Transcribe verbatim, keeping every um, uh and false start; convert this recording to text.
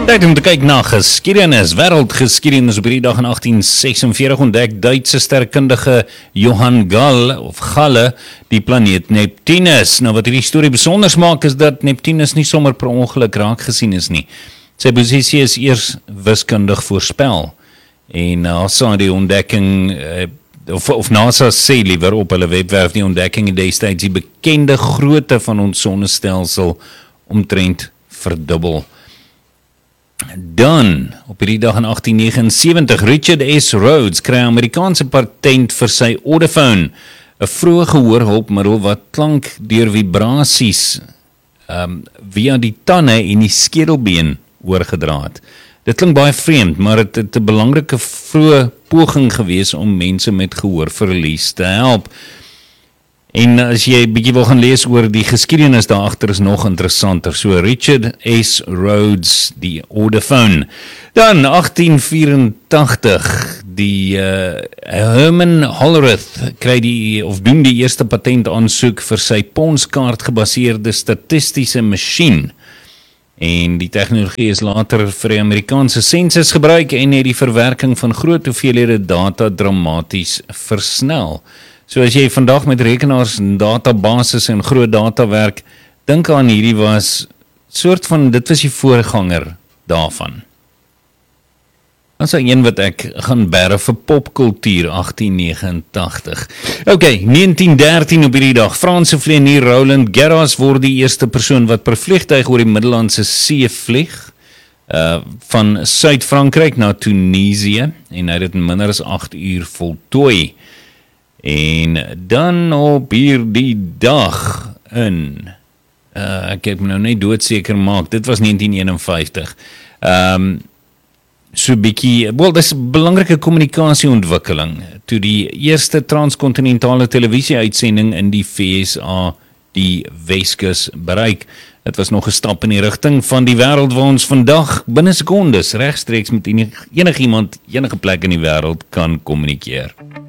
Tyd om te kyk na geskiedenis, wêreldgeskiedenis op hierdie dag in agtien sesenveertig ontdek Duitse sterrenkundige Johann Gall of Galle die planeet Neptunus. Nou wat hierdie storie besonder maak is dat Neptunus nie sommer per ongeluk raak gesien is nie. Sy posisie is eers wiskundig voorspel en NASA die ontdekking uh, of, of NASA sê liewer op hulle webwerf die ontdekking destyds die bekende grootte van ons sonnestelsel omtrent verdubbel. Dan, op hierdie dag in agtien negenensewentig, Richard S. Rhodes kry Amerikaanse patent vir sy Audiphone, 'n vroeë gehoorhulpmiddel wat klank deur vibrasies um, via die tande en die skedelbeen oorgedra het. Dit klink baie vreemd, maar het het 'n belangrike vroeë poging gewees om mense met gehoorverlies te help. En as jy 'n bietjie wil gaan lees oor die geskiedenis daarachter is nog interessanter. So Richard S. Rhodes, die Audiphone. Dan agtien vyerentagtig, die uh, Herman Hollerith kry die of doen die eerste patent aansoek vir sy ponskaart gebaseerde statistiese masjien. En die tegnologie is later vir die Amerikaanse sensus gebruik en het die verwerking van groot hoeveelhede data dramaties versnel. So as jy vandag met rekenaars en databases en groot data werk, dink aan hierdie was soort van, dit was die voorganger daarvan. Dan is daar een wat ek gaan berre vir popkultuur, agtien negenentagtig. Ok, negentien dertien op hierdie dag, Franse vlieënier Roland Garros word die eerste persoon wat per vliegtuig oor die Middellandse See vlieg, uh, van Suid-Frankryk na Tunesië, en hy het dit in minder as agt uur voltooi. En dan op hierdie dag in, uh, ek het my nou net doodseker maak, dit was negentien eenenvyftig, um, so bietjie, wel, dis 'n belangrike kommunikasieontwikkeling, toe die eerste transkontinentale televisieuitsending in die V S A die Weskus bereik. Dit was nog 'n stap in die rigting van die wêreld waar ons vandag binne sekondes regstreeks met enig, enigiemand, enige plek in die wêreld kan kommunikeer.